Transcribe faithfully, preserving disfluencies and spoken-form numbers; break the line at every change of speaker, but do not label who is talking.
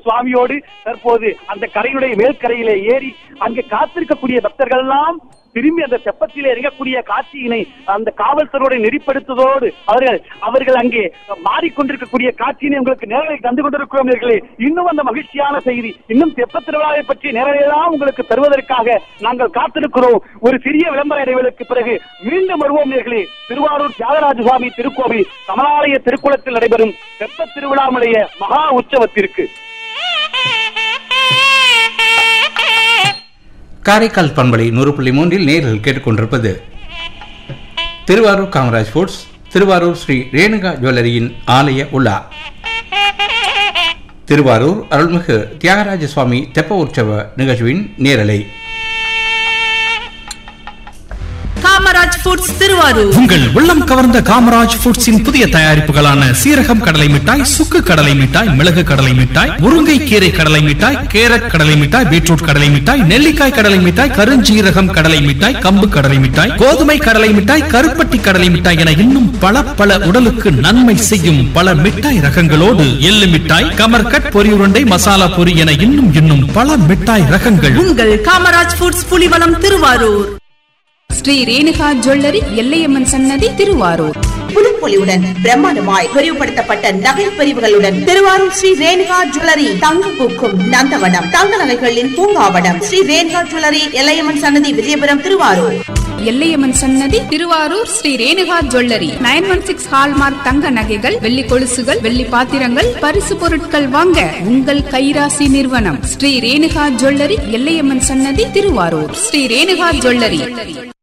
சுவாமியோடு தற்போது அந்த கரையுடைய மேல்கரையிலே ஏறி அங்கே காத்திருக்கக்கூடிய பக்தர்கள் எல்லாம் திரும்பி அந்த தெப்பத்திலே இறங்கக்கூடிய காட்சியினை அந்த காவல்துறையோடு நெறிப்படுத்துவதோடு அவர்கள் அவர்கள் அங்கே மாறிக்கொண்டிருக்கக்கூடிய காட்சியினை உங்களுக்கு நேரலை தந்து கொண்டிருக்கிறோம். இன்னும் அந்த மகிழ்ச்சியான செய்தி, இன்னும் தெப்ப திருவிழாவை பற்றி நேரலையெல்லாம் உங்களுக்கு தருவதற்காக நாங்கள் காத்திருக்கிறோம். ஒரு சிறிய விளம்பர இடைவெளிக்கு பிறகு மீண்டும் வருவோம் நேர்களே. திருவாரூர் தியாகராஜ சுவாமி திருக்கோவில் கமலாலய திருக்குளத்தில் நடைபெறும் தெப்ப திருவிழாவுடைய மகா உற்சவத்திற்கு
காரைக்கால் பண்பலை நூறு புள்ளி மூன்றில் நேரில் கேட்டுக்கொண்டிருப்பது திருவாரூர் காமராஜ் ஃபுட்ஸ், திருவாரூர் ஸ்ரீ ரேணுகா ஜுவல்லரியின் ஆலய உலா. திருவாரூர் அருள்மிகு தியாகராஜ சுவாமி தெப்ப உற்சவ நிகழ்ச்சியின் நேரலை.
காமராஜ் ஃபுட்ஸ் திருவாரூர்.
உங்கள் உள்ளம் கவர்ந்த காமராஜ் ஃபுட்ஸின் புதிய தயாரிப்புகளான சீரகம் கடலை மிட்டாய், சுக்கு கடலை மிட்டாய், மிளகு கடலை மிட்டாய், முருங்கை கீரை கடலை மிட்டாய், கேரட் கடலை மிட்டாய், பீட்ரூட் கடலை மிட்டாய், நெல்லிக்காய் கடலை மிட்டாய், கருஞ்சீரகம் கடலை மிட்டாய், கம்பு கடலை மிட்டாய், கோதுமை கடலை மிட்டாய், கருப்பட்டி கடலை மிட்டாய் என இன்னும் பல பல உடலுக்கு நன்மை செய்யும் பல மிட்டாய் ரகங்களோடு எள்ளு மிட்டாய், கமர்கட், பொரி உருண்டை, மசாலா பொரி என இன்னும் இன்னும் பல மிட்டாய் ரகங்கள்.
உங்கள் காமராஜ் ஃபுட்ஸ் புலிவலம் திருவாரூர். ஸ்ரீ ரேணுகா ஜுவல்லரி, எல்லையம்மன் சன்னதி திருவாரூர்.
புதுப்பொலிவுடன் பிரம்மாண்டமாய் விரிவுபடுத்தப்பட்ட நகை பிரிவுகளுடன் திருவாரூர் ஸ்ரீ ரேணுகா ஜுவல்லரி தங்க பூக்கும் நந்தவனம், தங்க நகைகளின் பூங்காவனம். ஸ்ரீ ரேணுகா ஜுவல்லரி, எல்லையம்மன் சன்னதி, விஜயபுரம், திருவாரூர்.
எல்லையம்மன் சன்னதி Thiruvarur Sri Renuka jewellery. Nine one six hallmark தங்க நகைகள், வெள்ளி கொலுசுகள், வெள்ளி பாத்திரங்கள், பரிசு பொருட்கள் வாங்க உங்கள் கைராசி நிறுவனம் ஸ்ரீ ரேணுகா ஜுவல்லரி, எல்லையம்மன் சன்னதி திருவாரூர். ஸ்ரீ ரேணுகா ஜுவல்லரி.